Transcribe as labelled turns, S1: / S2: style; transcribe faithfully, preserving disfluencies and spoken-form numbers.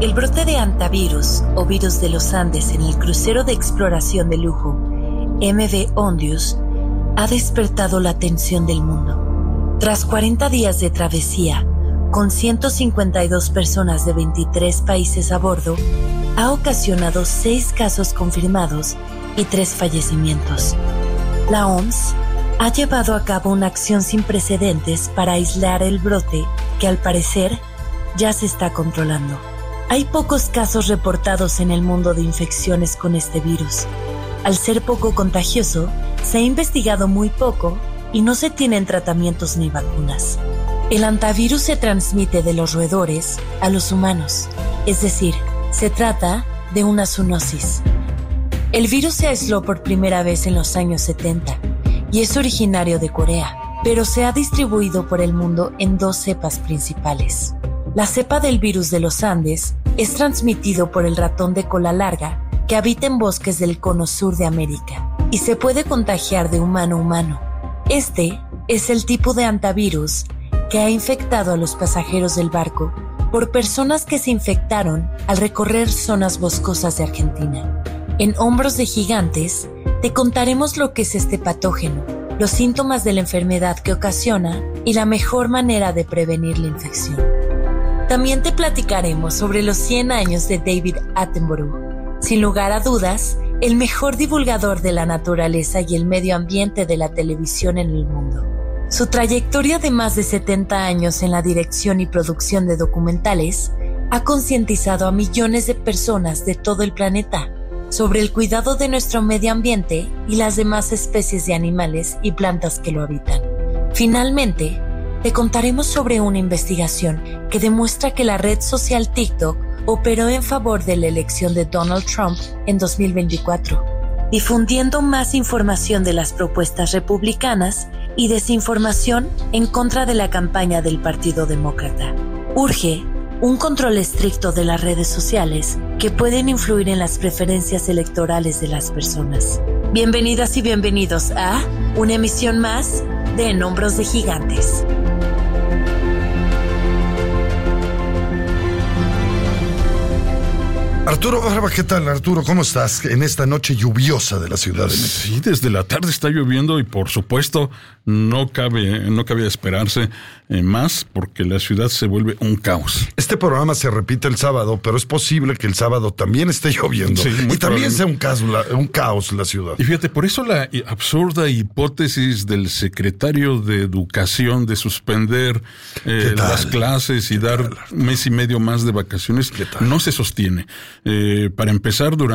S1: El brote de hantavirus o virus de los Andes en el crucero de exploración de lujo M V Ondius ha despertado la atención del mundo. Tras cuarenta días de travesía, con ciento cincuenta y dos personas de veintitrés países a bordo, ha ocasionado seis casos confirmados y tres fallecimientos. La O M S ha llevado a cabo una acción sin precedentes para aislar el brote que, al parecer, ya se está controlando. Hay pocos casos reportados en el mundo de infecciones con este virus. Al ser poco contagioso, se ha investigado muy poco y no se tienen tratamientos ni vacunas. El hantavirus se transmite de los roedores a los humanos, es decir, se trata de una zoonosis. El virus se aisló por primera vez en los años setenta y es originario de Corea, pero se ha distribuido por el mundo en dos cepas principales. La cepa del virus de los Andes es transmitido por el ratón de cola larga que habita en bosques del cono sur de América y se puede contagiar de humano a humano. Este es el tipo de hantavirus que ha infectado a los pasajeros del barco por personas que se infectaron al recorrer zonas boscosas de Argentina. En Hombros de Gigantes te contaremos lo que es este patógeno, los síntomas de la enfermedad que ocasiona y la mejor manera de prevenir la infección. También te platicaremos sobre los cien años de David Attenborough. Sin lugar a dudas, el mejor divulgador de la naturaleza y el medio ambiente de la televisión en el mundo. Su trayectoria de más de setenta años en la dirección y producción de documentales ha concientizado a millones de personas de todo el planeta sobre el cuidado de nuestro medio ambiente y las demás especies de animales y plantas que lo habitan. Finalmente, te contaremos sobre una investigación que demuestra que la red social TikTok operó en favor de la elección de Donald Trump en dos mil veinticuatro, difundiendo más información de las propuestas republicanas y desinformación en contra de la campaña del Partido Demócrata. Urge un control estricto de las redes sociales que pueden influir en las preferencias electorales de las personas. Bienvenidas y bienvenidos a una emisión más de En Hombros de Gigantes.
S2: Arturo Barba, ¿qué tal, Arturo? ¿Cómo estás en esta noche lluviosa de la Ciudad de México?
S3: Sí, desde la tarde está lloviendo y por supuesto no cabe, no cabía esperarse eh, más porque la ciudad se vuelve un caos.
S2: Este programa se repite el sábado, pero es posible que el sábado también esté lloviendo
S3: sí,
S2: y también sea un caos, la, un caos la ciudad.
S3: Y fíjate, por eso la absurda hipótesis del secretario de Educación de suspender eh, las clases y dar un mes y medio más de vacaciones no se sostiene. Eh, para empezar, durante